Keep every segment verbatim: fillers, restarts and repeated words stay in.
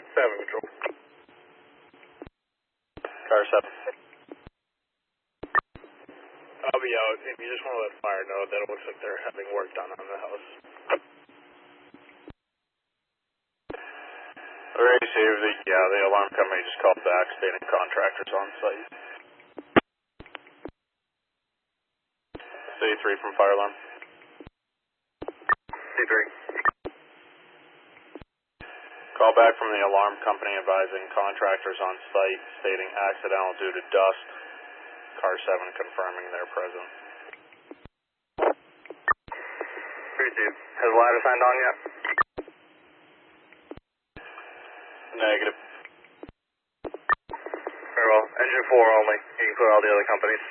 seven control. Car seven. I'll be out if you just want to let fire know that it looks like they're having work done on the house. Already saved the, yeah, the alarm company just called back stating contractors on site. C three from fire alarm. C three. Call back from the alarm company advising contractors on site stating accidental due to dust. Car seven confirming their presence. three two. Has the ladder signed on yet? Negative. Very well. Engine four only. You can clear all the other companies.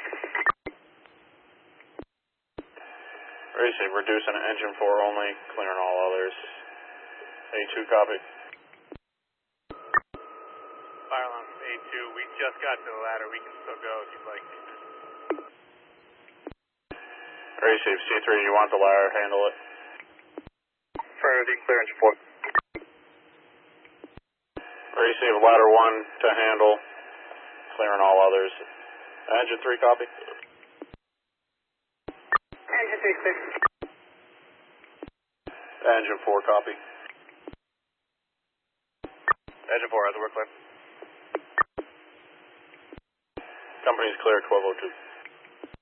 Receive, reducing engine four only, clearing all others. A two copy. Fire alarm A two. We just got to the ladder. We can still go if you'd like. Receive, C three, you want the ladder, handle it. Affirmative, you can clear engine four. Receive, ladder one to handle, clearing all others. Engine three copy. Engine three clear. Engine four copy. Engine four, how's the work clear? Company's clear, twelve oh two.